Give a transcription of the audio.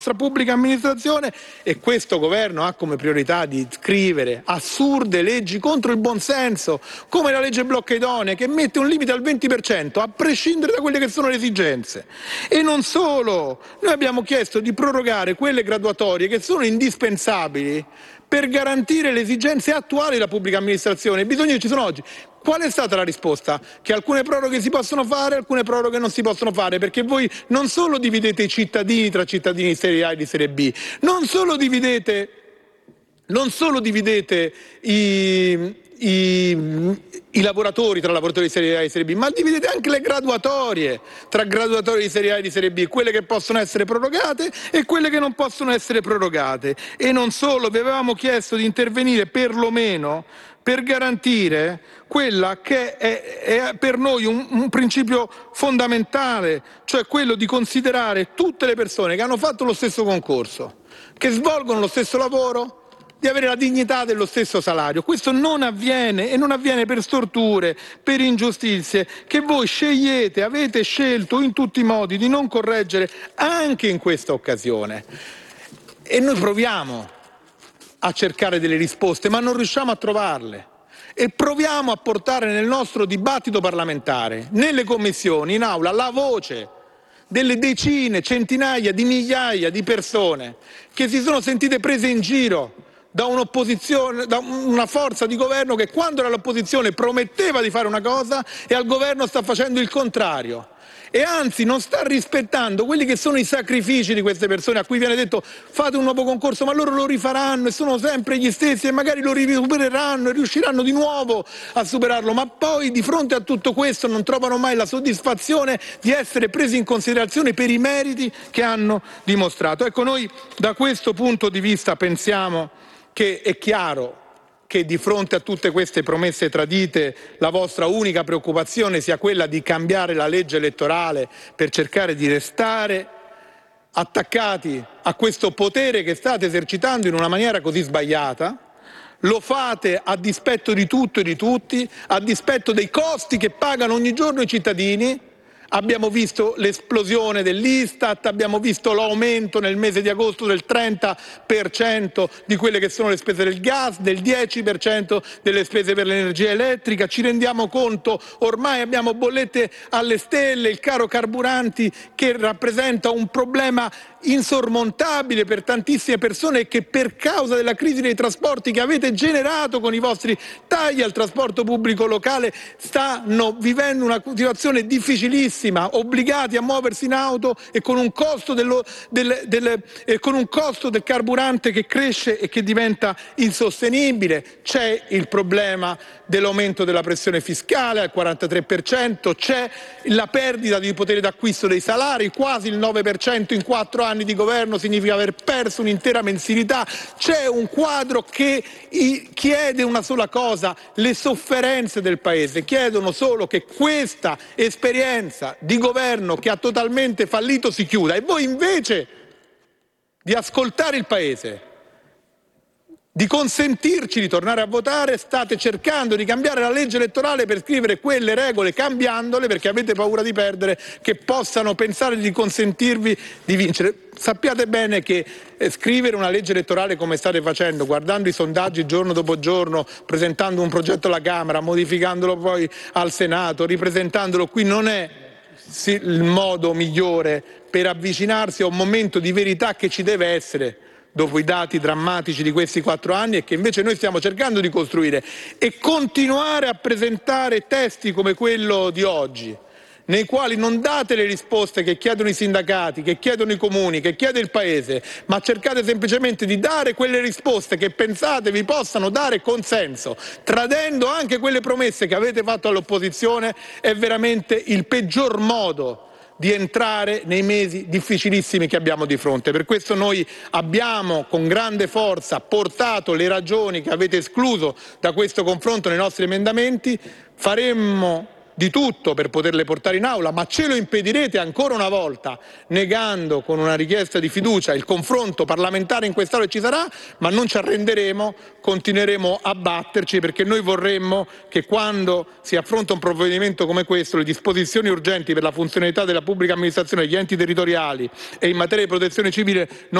pubblica amministrazione, e questo governo ha come priorità di scrivere assurde leggi contro il buonsenso, come la legge blocca idonei, che mette un limite al 20% a prescindere da quelle che sono le esigenze. E non solo, noi abbiamo chiesto di prorogare quelle graduatorie che sono indispensabili per garantire le esigenze attuali della pubblica amministrazione, i bisogni che ci sono oggi. Qual è stata la risposta? Che alcune proroghe si possono fare, alcune proroghe non si possono fare, perché voi non solo dividete i cittadini tra cittadini di serie A e di serie B, non solo dividete i lavoratori tra lavoratori di serie A e di serie B, ma dividete anche le graduatorie tra graduatorie di serie A e di serie B, quelle che possono essere prorogate e quelle che non possono essere prorogate. E non solo, vi avevamo chiesto di intervenire perlomeno per garantire quella che è per noi un principio fondamentale, cioè quello di considerare tutte le persone che hanno fatto lo stesso concorso, che svolgono lo stesso lavoro, di avere la dignità dello stesso salario. Questo non avviene, e non avviene per storture, per ingiustizie che voi avete scelto in tutti i modi di non correggere anche in questa occasione. E noi proviamo a cercare delle risposte, ma non riusciamo a trovarle. E proviamo a portare nel nostro dibattito parlamentare, nelle commissioni, in aula, la voce delle decine, centinaia di migliaia di persone che si sono sentite prese in giro da un'opposizione, da una forza di governo che quando era all'opposizione prometteva di fare una cosa e al governo sta facendo il contrario. E anzi non sta rispettando quelli che sono i sacrifici di queste persone a cui viene detto fate un nuovo concorso, ma loro lo rifaranno e sono sempre gli stessi e magari lo supereranno e riusciranno di nuovo a superarlo, ma poi di fronte a tutto questo non trovano mai la soddisfazione di essere presi in considerazione per i meriti che hanno dimostrato. Ecco, noi da questo punto di vista pensiamo che è chiaro che di fronte a tutte queste promesse tradite la vostra unica preoccupazione sia quella di cambiare la legge elettorale per cercare di restare attaccati a questo potere che state esercitando in una maniera così sbagliata. Lo fate a dispetto di tutto e di tutti, a dispetto dei costi che pagano ogni giorno i cittadini. Abbiamo visto l'esplosione dell'Istat, abbiamo visto l'aumento nel mese di agosto del 30% di quelle che sono le spese del gas, del 10% delle spese per l'energia elettrica. Ci rendiamo conto, ormai abbiamo bollette alle stelle, il caro carburanti che rappresenta un problema insormontabile per tantissime persone e che per causa della crisi dei trasporti che avete generato con i vostri tagli al trasporto pubblico locale stanno vivendo una situazione difficilissima, obbligati a muoversi in auto e con un costo del carburante che cresce e che diventa insostenibile. C'è il problema dell'aumento della pressione fiscale al 43%, c'è la perdita di potere d'acquisto dei salari, quasi il 9% in 4 anni di governo significa aver perso un'intera mensilità. C'è un quadro che chiede una sola cosa: le sofferenze del Paese chiedono solo che questa esperienza di governo che ha totalmente fallito si chiuda. E voi, invece di ascoltare il Paese, di consentirci di tornare a votare, state cercando di cambiare la legge elettorale per scrivere quelle regole, cambiandole perché avete paura di perdere, che possano pensare di consentirvi di vincere. Sappiate bene che scrivere una legge elettorale come state facendo, guardando i sondaggi giorno dopo giorno, presentando un progetto alla Camera, modificandolo poi al Senato, ripresentandolo qui, non è il modo migliore per avvicinarsi a un momento di verità che ci deve essere dopo i dati drammatici di questi 4 anni e che invece noi stiamo cercando di costruire. E continuare a presentare testi come quello di oggi, nei quali non date le risposte che chiedono i sindacati, che chiedono i comuni, che chiede il Paese, ma cercate semplicemente di dare quelle risposte che pensate vi possano dare consenso, tradendo anche quelle promesse che avete fatto all'opposizione, è veramente il peggior modo di entrare nei mesi difficilissimi che abbiamo di fronte. Per questo noi abbiamo con grande forza portato le ragioni che avete escluso da questo confronto nei nostri emendamenti. Faremmo di tutto per poterle portare in aula, ma ce lo impedirete ancora una volta, negando con una richiesta di fiducia il confronto parlamentare in quest'Aula. Ci sarà, ma non ci arrenderemo, continueremo a batterci, perché noi vorremmo che quando si affronta un provvedimento come questo, le disposizioni urgenti per la funzionalità della pubblica amministrazione, degli enti territoriali e in materia di protezione civile